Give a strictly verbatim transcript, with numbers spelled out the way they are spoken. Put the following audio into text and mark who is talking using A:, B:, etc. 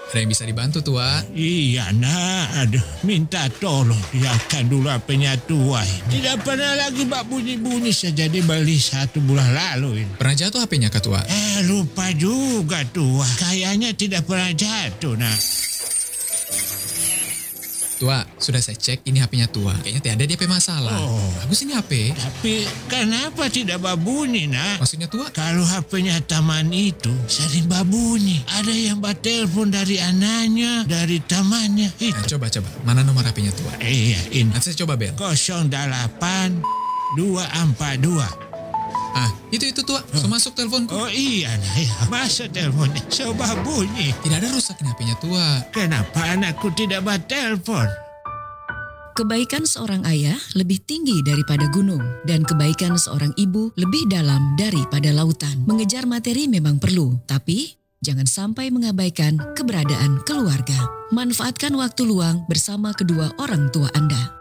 A: Ada yang bisa dibantu, Tua?
B: Iya nak, aduh minta tolong biarkan dulu H P-nya tua. Tidak pernah lagi bak bunyi-bunyi sejak dibeli satu bulan lalu ini.
A: Pernah jatuh H P-nya ke Tua?
B: Eh lupa juga tua, kayaknya tidak pernah jatuh nak.
A: Tua, sudah saya cek ini H P-nya Tua. Kayaknya tidak ada dia P masalah.
B: Oh.
A: Bagus ini H P.
B: Tapi kenapa tidak babunyi nak?
A: Maksudnya Tua?
B: Kalau H P-nya taman itu sering babunyi. Ada yang telepon dari anaknya, dari tamannya.
A: Nah,
B: Itu.
A: coba, coba. Mana nomor H P-nya Tua?
B: Iya ini.
A: Nanti saya coba bel.
B: nol delapan dua empat dua.
A: Ah, itu itu Tua. So masuk teleponku.
B: Oh iya nah ya. Masa teleponnya coba bunyi.
A: Tidak ada rusak ini H P-nya Tua.
B: Kenapa anakku tidak bertelepon?
C: Kebaikan seorang ayah lebih tinggi daripada gunung, dan kebaikan seorang ibu lebih dalam daripada lautan. Mengejar materi memang perlu, tapi jangan sampai mengabaikan keberadaan keluarga. Manfaatkan waktu luang bersama kedua orang tua Anda.